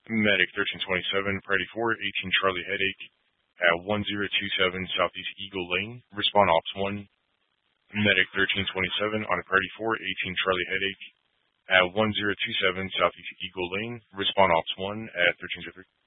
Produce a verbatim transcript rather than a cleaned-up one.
Medic thirteen twenty-seven, Priority four, eighteen Charlie Headache at one zero two seven Southeast Eagle Lane. Respond Ops one. Medic thirteen twenty-seven on Priority four, eighteen Charlie Headache at one zero two seven Southeast Eagle Lane. Respond Ops one at thirteen oh three.